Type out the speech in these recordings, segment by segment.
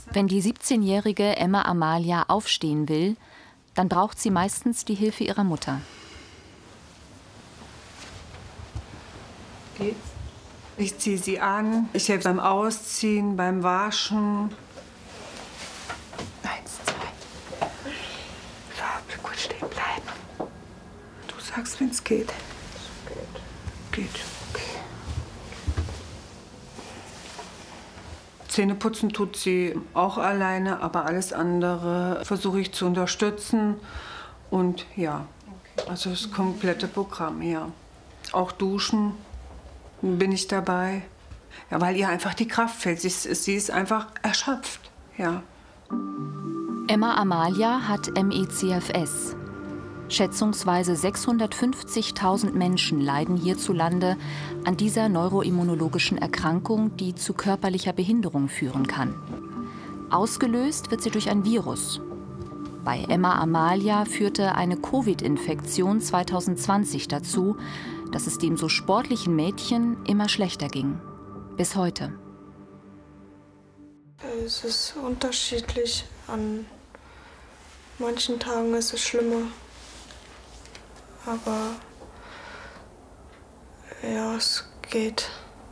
Wenn die 17-jährige Emma Amalia aufstehen will, dann braucht sie meistens die Hilfe ihrer Mutter. Geht's? Ich ziehe sie an, ich helfe beim Ausziehen, beim Waschen. 1, 2. So, gut stehen bleiben. Du sagst, wenn es geht. Geht. Okay. Zähneputzen tut sie auch alleine, aber alles andere versuche ich zu unterstützen. Und ja, also das komplette Programm, ja. Auch duschen bin ich dabei. Ja, weil ihr einfach die Kraft fehlt. Sie ist einfach erschöpft, ja. Emma Amalia hat ME/CFS. Schätzungsweise 650.000 Menschen leiden hierzulande an dieser neuroimmunologischen Erkrankung, die zu körperlicher Behinderung führen kann. Ausgelöst wird sie durch ein Virus. Bei Emma Amalia führte eine Covid-Infektion 2020 dazu, dass es dem so sportlichen Mädchen immer schlechter ging. Bis heute. Es ist unterschiedlich. An manchen Tagen ist es schlimmer. Aber ja, es geht.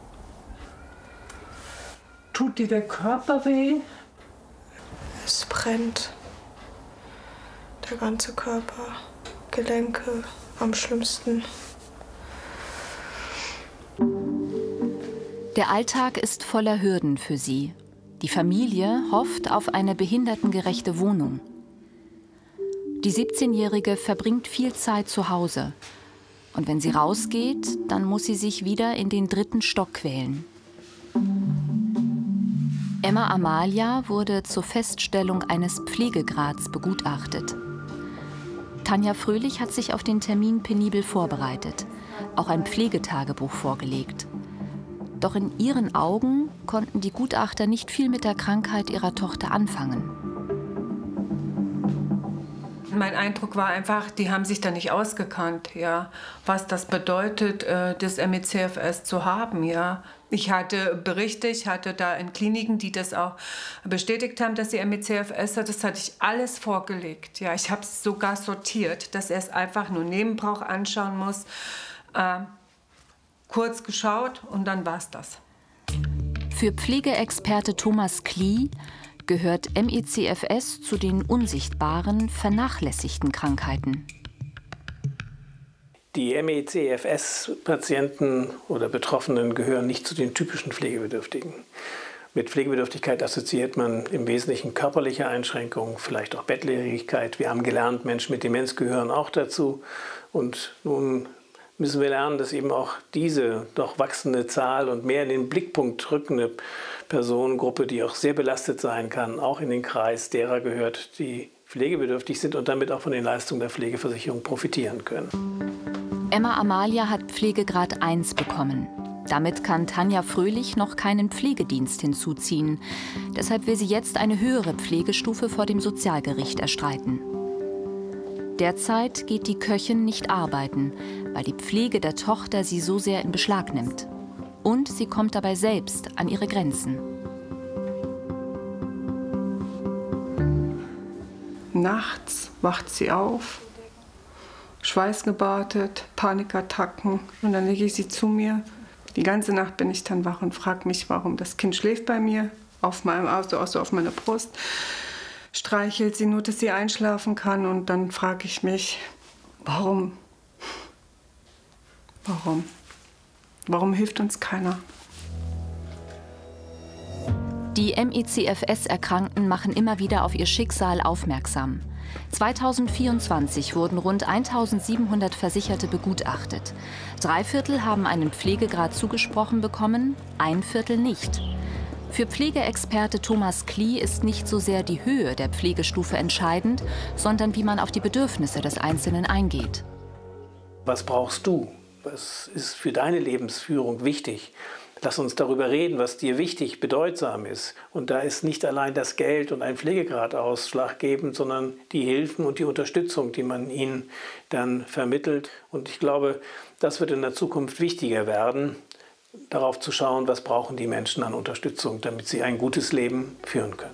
Tut dir der Körper weh? Es brennt. Der ganze Körper, Gelenke am schlimmsten. Der Alltag ist voller Hürden für sie. Die Familie hofft auf eine behindertengerechte Wohnung. Die 17-Jährige verbringt viel Zeit zu Hause. Und wenn sie rausgeht, dann muss sie sich wieder in den 3. Stock quälen. Emma Amalia wurde zur Feststellung eines Pflegegrads begutachtet. Tanja Fröhlich hat sich auf den Termin penibel vorbereitet, auch ein Pflegetagebuch vorgelegt. Doch in ihren Augen konnten die Gutachter nicht viel mit der Krankheit ihrer Tochter anfangen. Mein Eindruck war einfach, die haben sich da nicht ausgekannt, ja, was das bedeutet, das ME/CFS zu haben, ja. Ich hatte Berichte, ich hatte da in Kliniken, die das auch bestätigt haben, dass sie ME/CFS hat. Das hatte ich alles vorgelegt, ja. Ich habe es sogar sortiert, dass er es einfach nur Nebenbrauch anschauen muss. Kurz geschaut und dann war's das. Für Pflegeexperte Thomas Klie gehört ME/CFS zu den unsichtbaren, vernachlässigten Krankheiten. Die ME/CFS-Patienten oder Betroffenen gehören nicht zu den typischen Pflegebedürftigen. Mit Pflegebedürftigkeit assoziiert man im Wesentlichen körperliche Einschränkungen, vielleicht auch Bettlägerigkeit. Wir haben gelernt, Menschen mit Demenz gehören auch dazu. Und nun müssen wir lernen, dass eben auch diese doch wachsende Zahl und mehr in den Blickpunkt rückende Personengruppe, die auch sehr belastet sein kann, auch in den Kreis derer gehört, die pflegebedürftig sind und damit auch von den Leistungen der Pflegeversicherung profitieren können. Emma Amalia hat Pflegegrad 1 bekommen. Damit kann Tanja Fröhlich noch keinen Pflegedienst hinzuziehen. Deshalb will sie jetzt eine höhere Pflegestufe vor dem Sozialgericht erstreiten. Derzeit geht die Köchin nicht arbeiten, weil die Pflege der Tochter sie so sehr in Beschlag nimmt. Und sie kommt dabei selbst an ihre Grenzen. Nachts wacht sie auf, schweißgebadet, Panikattacken. Und dann lege ich sie zu mir. Die ganze Nacht bin ich dann wach und frage mich, warum. Das Kind schläft bei mir, auf meiner Brust. Streichelt sie nur, dass sie einschlafen kann. Und dann frage ich mich, warum? Warum? Warum hilft uns keiner? Die ME/CFS-Erkrankten machen immer wieder auf ihr Schicksal aufmerksam. 2024 wurden rund 1.700 Versicherte begutachtet. 3/4 haben einen Pflegegrad zugesprochen bekommen, 1/4 nicht. Für Pflegeexperte Thomas Klie ist nicht so sehr die Höhe der Pflegestufe entscheidend, sondern wie man auf die Bedürfnisse des Einzelnen eingeht. Was brauchst du? Was ist für deine Lebensführung wichtig? Lass uns darüber reden, was dir wichtig, bedeutsam ist. Und da ist nicht allein das Geld und ein Pflegegrad ausschlaggebend, sondern die Hilfen und die Unterstützung, die man ihnen dann vermittelt. Und ich glaube, das wird in der Zukunft wichtiger werden, darauf zu schauen, was brauchen die Menschen an Unterstützung, damit sie ein gutes Leben führen können.